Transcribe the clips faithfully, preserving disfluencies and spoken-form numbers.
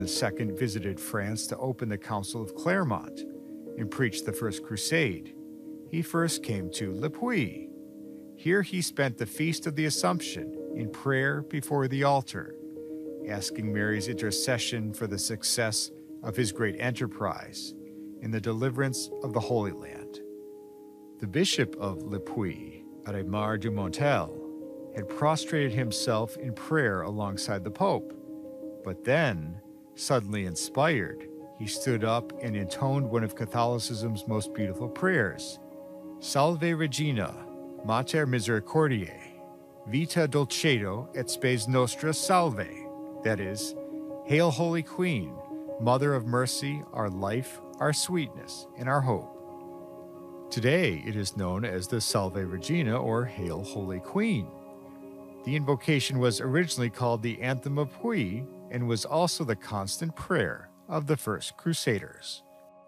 the Second visited France to open the Council of Clermont and preach the First Crusade, he first came to Le Puy. Here he spent the Feast of the Assumption in prayer before the altar, asking Mary's intercession for the success of his great enterprise in the deliverance of the Holy Land. The Bishop of Le Puy, Adhémar du Montel, had prostrated himself in prayer alongside the Pope, but then, suddenly inspired, he stood up and intoned one of Catholicism's most beautiful prayers, Salve Regina, Mater Misericordiae, Vita Dulcedo et Spes Nostra Salve, that is, Hail Holy Queen, Mother of Mercy, our life, our sweetness, and our hope. Today it is known as the Salve Regina or Hail Holy Queen. The invocation was originally called the Anthem of Puy and was also the constant prayer of the first Crusaders.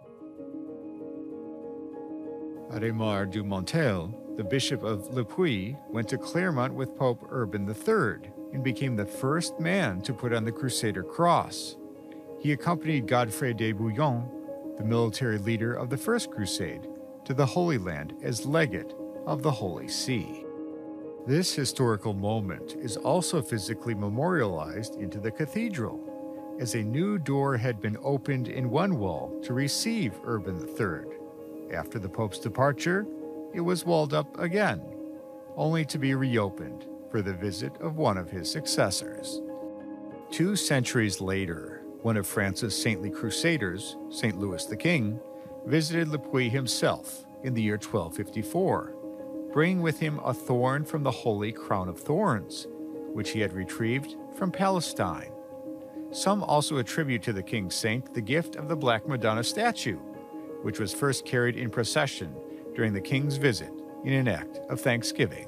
Adhémar du Montel, the Bishop of Le Puy, went to Clermont with Pope Urban the Third and became the first man to put on the Crusader cross. He accompanied Godfrey de Bouillon, the military leader of the First Crusade, to the Holy Land as legate of the Holy See. This historical moment is also physically memorialized into the cathedral, as a new door had been opened in one wall to receive Urban the Third. After the Pope's departure, it was walled up again, only to be reopened for the visit of one of his successors. Two centuries later, one of France's saintly crusaders, Saint Louis the King, visited Le Puy himself in the year twelve fifty-four, bringing with him a thorn from the Holy Crown of Thorns, which he had retrieved from Palestine. Some also attribute to the King Saint the gift of the Black Madonna statue, which was first carried in procession during the King's visit in an act of thanksgiving.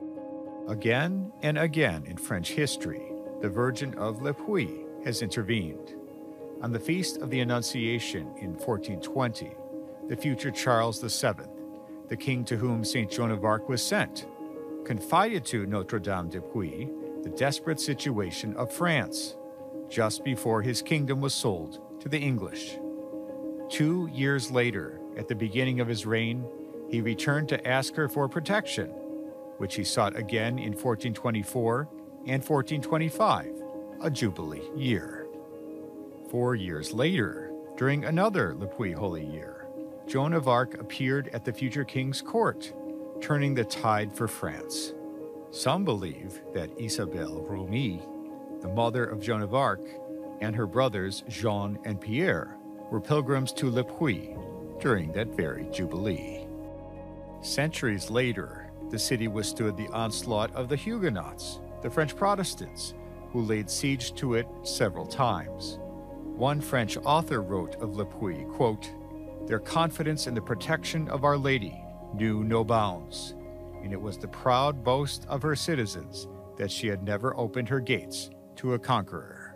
Again and again in French history, the Virgin of Le Puy has intervened. On the Feast of the Annunciation in fourteen twenty, the future Charles the Seventh, the king to whom Saint Joan of Arc was sent, confided to Notre-Dame de Puy the desperate situation of France, just before his kingdom was sold to the English. Two years later, at the beginning of his reign, he returned to ask her for protection, which he sought again in fourteen twenty-four and fourteen twenty-five, a Jubilee year. Four years later, during another Le Puy Holy Year, Joan of Arc appeared at the future king's court, turning the tide for France. Some believe that Isabelle Romee, the mother of Joan of Arc, and her brothers Jean and Pierre were pilgrims to Le Puy during that very Jubilee. Centuries later, the city withstood the onslaught of the Huguenots, the French Protestants, who laid siege to it several times. One French author wrote of Le Puy, quote, "Their confidence in the protection of Our Lady knew no bounds, and it was the proud boast of her citizens that she had never opened her gates to a conqueror."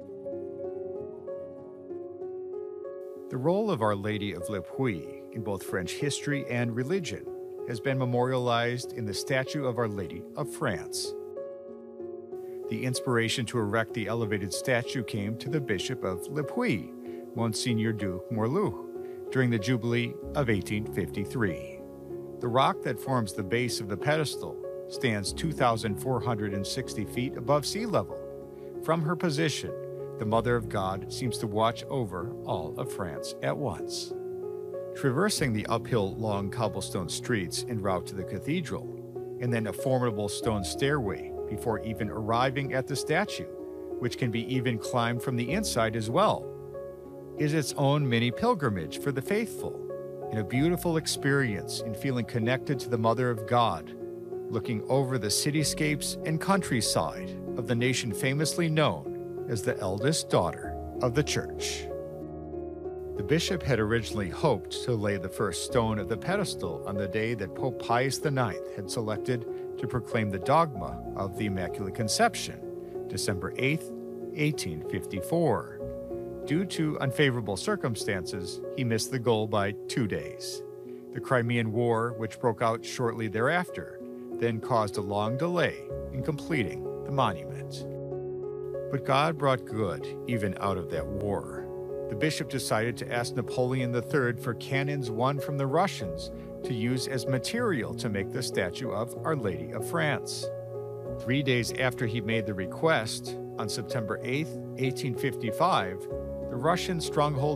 The role of Our Lady of Le Puy in both French history and religion has been memorialized in the statue of Our Lady of France. The inspiration to erect the elevated statue came to the Bishop of Le Puy, Monseigneur du Morluc, during the Jubilee of eighteen fifty-three. The rock that forms the base of the pedestal stands two thousand four hundred sixty feet above sea level. From her position, the Mother of God seems to watch over all of France at once. Traversing the uphill long cobblestone streets en route to the cathedral, and then a formidable stone stairway before even arriving at the statue, which can be even climbed from the inside as well, is its own mini pilgrimage for the faithful, and a beautiful experience in feeling connected to the Mother of God, looking over the cityscapes and countryside of the nation famously known as the eldest daughter of the Church. The bishop had originally hoped to lay the first stone of the pedestal on the day that Pope Pius the Ninth had selected to proclaim the dogma of the Immaculate Conception, December eighth, eighteen fifty-four. Due to unfavorable circumstances, he missed the goal by two days. The Crimean War, which broke out shortly thereafter, then caused a long delay in completing the monument. But God brought good even out of that war. The bishop decided to ask Napoleon the Third for cannons won from the Russians to use as material to make the statue of Our Lady of France. Three days after he made the request, on September eighth, eighteen fifty-five, the Russian stronghold